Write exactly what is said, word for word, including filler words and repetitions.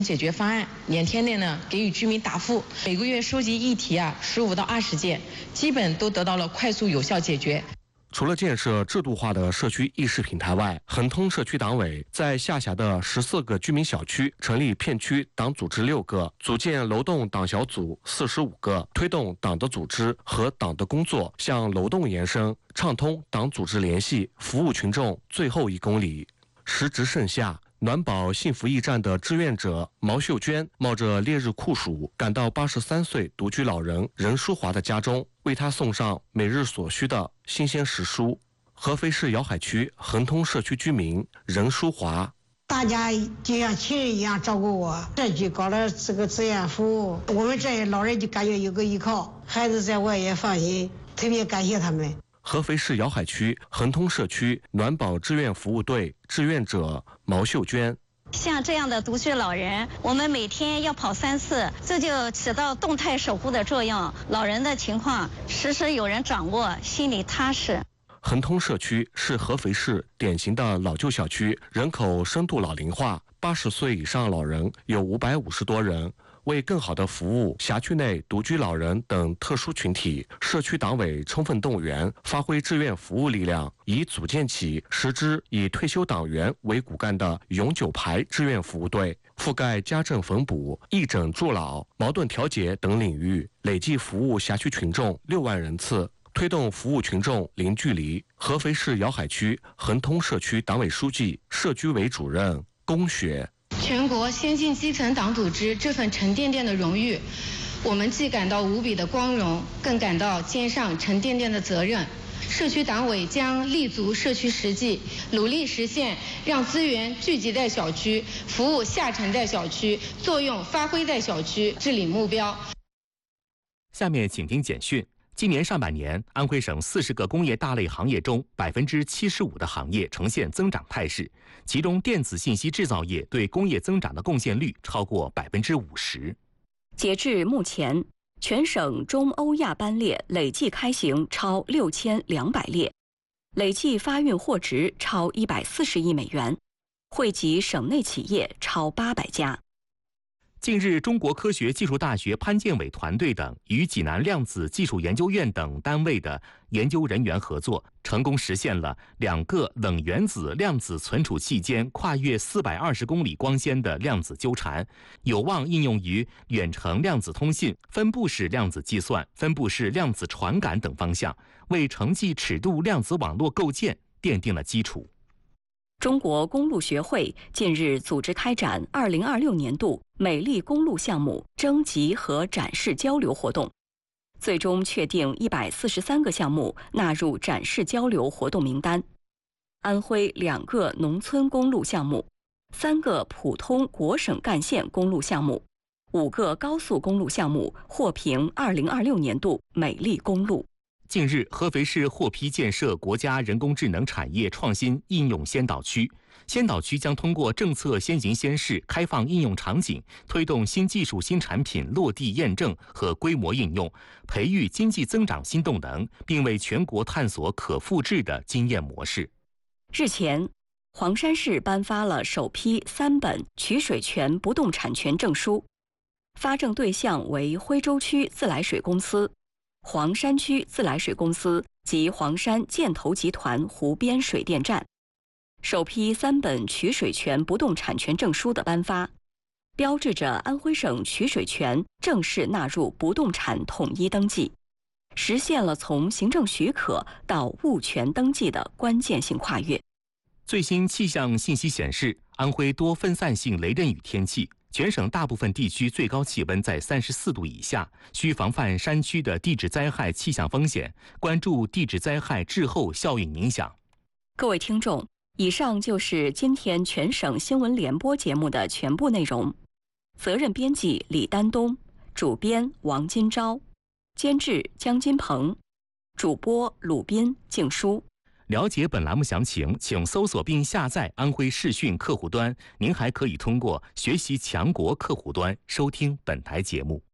解决方案，两天内呢给予居民答复。每个月收集议题啊十五到二十件，基本都得到了快速有效解决。 除了建设制度化的社区议事平台外，恒通社区党委在下辖的十四个居民小区成立片区党组织六个，组建楼栋党小组四十五个，推动党的组织和党的工作向楼栋延伸，畅通党组织联系，服务群众最后一公里。时值盛夏，暖宝幸福驿站的志愿者毛秀娟冒着烈日酷暑，赶到八十三岁独居老人任淑华的家中，为他送上每日所需的新鲜食蔬。合肥市瑶海区恒通社区居民任淑华： 大家就像亲人一样照顾我，社区搞了这个志愿服务，我们这些老人就感觉有个依靠，孩子在外也放心，特别感谢他们。 合肥市瑶海区恒通社区暖宝志愿服务队志愿者毛秀娟： 像这样的独居老人，我们每天要跑三次，这就起到动态守护的作用。老人的情况时时有人掌握，心里踏实。 恒通社区是合肥市典型的老旧小区，人口深度老龄化，八十岁以上老人有五百五十多人。为更好地服务辖区内独居老人等特殊群体，社区党委充分动员，发挥志愿服务力量，已组建起十支以退休党员为骨干的永久牌志愿服务队，覆盖家政缝补、义诊助老、矛盾调解等领域，累计服务辖区群众六万人次，推动服务群众零距离。合肥市瑶海区恒通社区党委书记、社区委主任龚雪： 全国先进基层党组织这份沉甸甸的荣誉，我们既感到无比的光荣，更感到肩上沉甸甸的责任。社区党委将立足社区实际，努力实现让资源聚集在小区、服务下沉在小区、作用发挥在小区治理目标。 下面请听简讯。今年上半年，安徽省四十个工业大类行业中，百分之七十五的行业呈现增长态势，其中电子信息制造业对工业增长的贡献率超过百分之五十。 截至目前，全省中欧亚班列累计开行超六千两百列，累计发运货值超一百四十亿美元，惠及省内企业超八百家。 近日，中国科学技术大学潘建伟团队等与济南量子技术研究院等单位的研究人员合作，成功实现了两个冷原子量子存储器间跨越四百二十公里光纤的量子纠缠，有望应用于远程量子通信、分布式量子计算、分布式量子传感等方向，为城际尺度量子网络构建奠定了基础。 中国公路学会近日组织开展二零二六年度美丽公路项目征集和展示交流活动，最终确定一百四十三个项目纳入展示交流活动名单。安徽两个农村公路项目，三个普通国省干线公路项目，五个高速公路项目获评二零二六年度美丽公路。 近日，合肥市获批建设国家人工智能产业创新应用先导区。先导区将通过政策先行先试、开放应用场景，推动新技术新产品落地验证和规模应用，培育经济增长新动能，并为全国探索可复制的经验模式。 日前，黄山市颁发了首批三本取水权不动产权证书，发证对象为徽州区自来水公司、黄山区自来水公司及黄山建投集团湖边水电站。首批三本取水权不动产权证书的颁发，标志着安徽省取水权正式纳入不动产统一登记，实现了从行政许可到物权登记的关键性跨越。 最新气象信息显示，安徽多分散性雷阵雨天气，全省大部分地区最高气温在三十四度以下，需防范山区的地质灾害气象风险，关注地质灾害滞后效应影响。 各位听众，以上就是今天全省新闻联播节目的全部内容。责任编辑李丹东，主编王金钊，监制江金鹏，主播鲁斌、静书。 了解本栏目详情，请搜索并下载安徽视讯客户端。您还可以通过学习强国客户端收听本台节目。